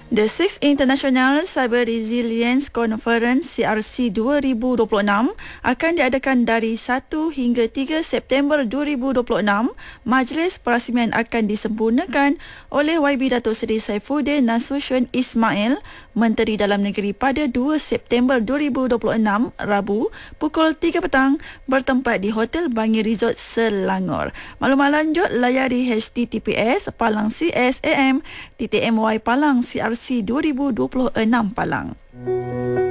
The 6th International Cyber Resilience Conference CRC 2026 akan diadakan dari 1 hingga 3 September 2026. Majlis perasmian akan disempurnakan oleh YB Datuk Seri Saifuddin Nasution Ismail, Menteri Dalam Negeri pada 2 September 2026, Rabu, pukul 3 petang, bertempat di Hotel Bangi Resort Selangor. Maklumat lanjut layari https://palang.csam.my Palang CRC 2026 Palang.